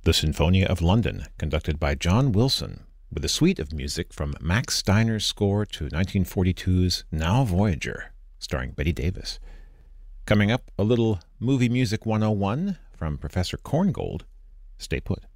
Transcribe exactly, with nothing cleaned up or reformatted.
The Sinfonia of London, conducted by John Wilson, with a suite of music from Max Steiner's score to nineteen forty-two's Now Voyager, starring Bette Davis. Coming up, a little Movie Music one oh one from Professor Korngold. Stay put.